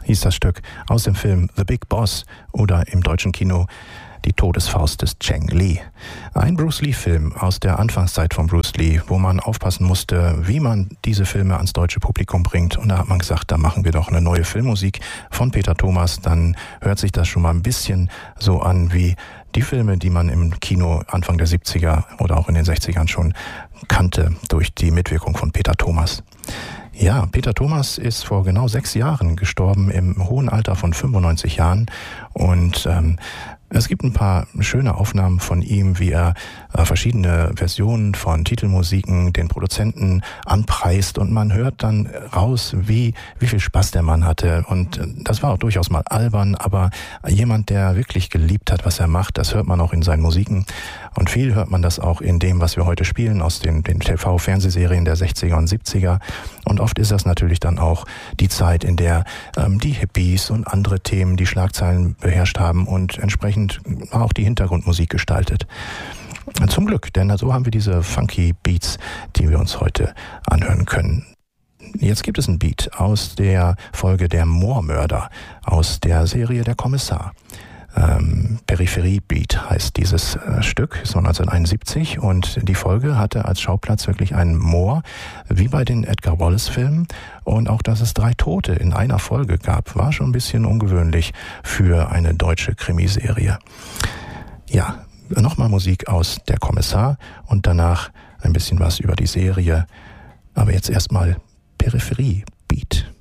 hieß das Stück aus dem Film The Big Boss oder im deutschen Kino Die Todesfaust des Cheng Li. Ein Bruce Lee-Film aus der Anfangszeit von Bruce Lee, wo man aufpassen musste, wie man diese Filme ans deutsche Publikum bringt. Und da hat man gesagt, da machen wir doch eine neue Filmmusik von Peter Thomas. Dann hört sich das schon mal ein bisschen so an wie die Filme, die man im Kino Anfang der 70er oder auch in den 60ern schon kannte durch die Mitwirkung von Peter Thomas. Ja, Peter Thomas ist vor genau 6 Jahren gestorben im hohen Alter von 95 Jahren und es gibt ein paar schöne Aufnahmen von ihm, wie er verschiedene Versionen von Titelmusiken den Produzenten anpreist und man hört dann raus, wie viel Spaß der Mann hatte. Und das war auch durchaus mal albern, aber jemand, der wirklich geliebt hat, was er macht, das hört man auch in seinen Musiken. Und viel hört man das auch in dem, was wir heute spielen, aus den TV-Fernsehserien der 60er und 70er. Und oft ist das natürlich dann auch die Zeit, in der die Hippies und andere Themen die Schlagzeilen beherrscht haben und entsprechend auch die Hintergrundmusik gestaltet. Zum Glück, denn so haben wir diese funky Beats, die wir uns heute anhören können. Jetzt gibt es ein Beat aus der Folge Der Moormörder, aus der Serie Der Kommissar. Peripherie-Beat heißt dieses Stück, ist von 1971 und die Folge hatte als Schauplatz wirklich einen Moor, wie bei den Edgar Wallace-Filmen, und auch, dass es 3 Tote in einer Folge gab, war schon ein bisschen ungewöhnlich für eine deutsche Krimiserie. Ja, nochmal Musik aus Der Kommissar und danach ein bisschen was über die Serie, aber jetzt erstmal Peripherie-Beat.